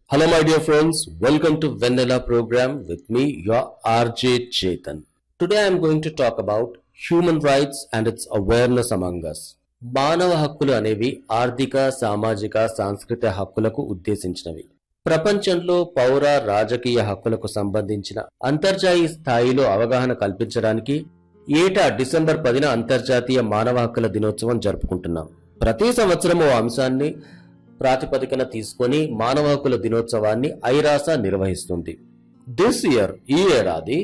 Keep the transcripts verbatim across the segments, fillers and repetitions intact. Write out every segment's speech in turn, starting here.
Hello, my dear friends. Welcome to Vanilla program with me, your R J Chetan. Today, I am going to talk about human rights and its awareness among us. మానవ హక్కులు అనేవి ఆర్థిక సామాజిక సాంస్కృతిక హక్కులకు ఉద్దేశించినవి. ప్రపంచంలో పౌర రాజకీయ హక్కులకు సంబంధించిన అంతర్జాతీయ స్థాయిలో అవగాహన కల్పించడానికి ఏటా డిసెంబర్ పదిన అంతర్జాతీయ మానవ హక్కుల దినోత్సవం జరుపుకుంటున్నాం. ప్రతి సంవత్సరం ఓ అంశాన్ని ప్రాతిపదికన తీసుకొని మానవ హక్కుల దినోత్సవాన్ని ఐరాస నిర్వహిస్తుంది. దిస్ ఇయర్ ఈ ఏడాది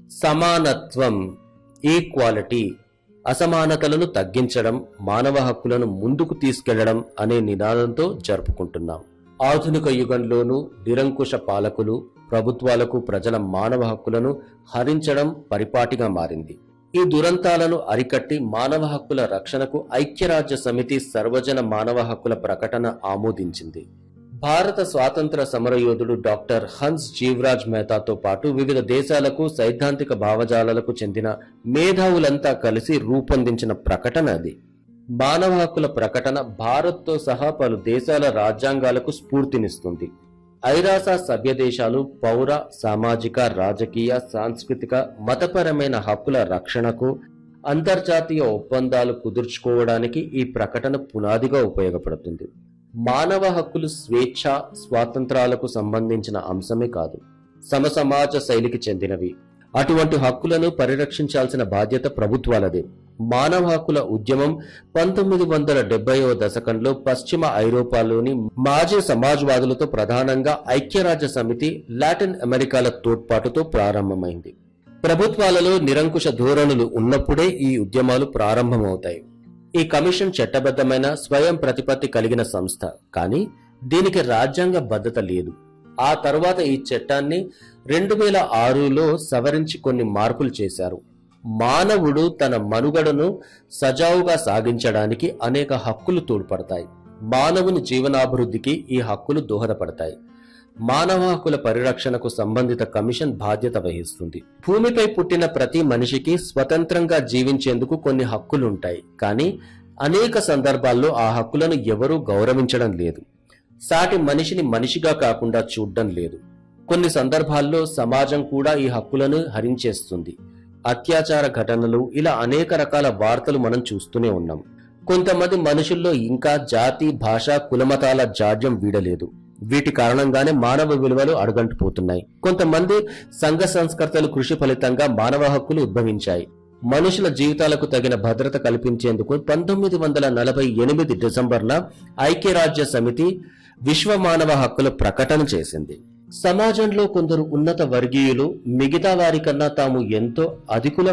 సమానత్వం, ఈక్వాలిటీ, అసమానతలను తగ్గించడం, మానవ హక్కులను ముందుకు తీసుకెళ్లడం అనే నినాదంతో జరుపుకుంటున్నాం. ఆధునిక యుగంలోనూ నిరంకుశ పాలకులు, ప్రభుత్వాలకు ప్రజల మానవ హక్కులను హరించడం పరిపాటిగా మారింది. ఈ దురంతాలను అరికట్టి మానవ హక్కుల రక్షణకు ఐక్యరాజ్య సమితి సర్వజన మానవ హక్కుల ప్రకటన ఆమోదించింది. భారత స్వాతంత్ర సమరయోధుడు డాక్టర్ హన్స్ జీవరాజ్ మెహతాతో పాటు వివిధ దేశాలకు సైద్ధాంతిక భావజాలాలకు చెందిన మేధావులంతా కలిసి రూపొందించిన ప్రకటన అది. మానవ హక్కుల ప్రకటన భారత్తో సహా పలు దేశాల రాజ్యాంగాలకు స్ఫూర్తినిస్తుంది. ఐరాస సభ్య దేశాలు పౌర, సామాజిక, రాజకీయ, సాంస్కృతిక, మతపరమైన హక్కుల రక్షణకు అంతర్జాతీయ ఒప్పందాలు కుదుర్చుకోవడానికి ఈ ప్రకటన పునాదిగా ఉపయోగపడుతుంది. మానవ హక్కులు స్వేచ్ఛ, స్వాతంత్రాలకు సంబంధించిన అంశమే కాదు, సమసమాజ శైలికి చెందినవి. అటువంటి హక్కులను పరిరక్షించాల్సిన బాధ్యత ప్రభుత్వాలదే. మానవ హక్కుల ఉద్యమం పంతొమ్మిది వందల డెబ్బైవ దశకంలో పశ్చిమ ఐరోపాలోని మాజీ సమాజ్వాదులతో ప్రధానంగా ఐక్యరాజ్య సమితి, లాటిన్ అమెరికాల తోడ్పాటుతో ప్రారంభమైంది. ప్రభుత్వాలలో నిరంకుశ ధోరణులు ఉన్నప్పుడే ఈ ఉద్యమాలు ప్రారంభమవుతాయి. ఈ కమిషన్ చట్టబద్ధమైన స్వయం ప్రతిపత్తి కలిగిన సంస్థ, కానీ దీనికి రాజ్యాంగ భద్రత లేదు. ఆ తర్వాత ఈ చట్టాన్ని రెండు వేల ఆరులో సవరించి కొన్ని మార్పులు చేశారు. మానవుడు తన మనుగడను సజావుగా సాగించడానికి అనేక హక్కులు తోడ్పడతాయి. మానవుని జీవనాభివృద్ధికి ఈ హక్కులు దోహదపడతాయి. మానవ హక్కుల పరిరక్షణకు సంబంధిత కమిషన్ బాధ్యత వహిస్తుంది. భూమిపై పుట్టిన ప్రతి మనిషికి స్వతంత్రంగా జీవించేందుకు కొన్ని హక్కులుంటాయి, కానీ అనేక సందర్భాల్లో ఆ హక్కులను ఎవరూ గౌరవించడం లేదు. సాటి మనిషిని మనిషిగా కాకుండా చూడడం లేదు. కొన్ని సందర్భాల్లో సమాజం కూడా ఈ హక్కులను హరించేస్తుంది. అత్యాచార ఘటనలు, ఇలా అనేక రకాల వార్తలు మనం చూస్తూనే ఉన్నాం. కొంతమంది మనుషుల్లో ఇంకా జాతి, భాష, కులమతాల జాడ్యం వీడలేదు. వీటి కారణంగానే మానవ విలువలు అడుగంటుపోతున్నాయి. కొంతమంది సంఘ సంస్కర్తలు కృషి ఫలితంగా మానవ హక్కులు ఉద్భవించాయి. మనుషుల జీవితాలకు తగిన భద్రత కల్పించేందుకు పంతొమ్మిది వందల నలభై ఎనిమిది డిసెంబర్న ఐక్యరాజ్య సమితి విశ్వ మానవ హక్కుల ప్రకటన చేసింది. సమాజంలో కొందరు ఉన్నత వర్గీయులు మిగతా వారికన్నా తాము ఎంతో అధికుల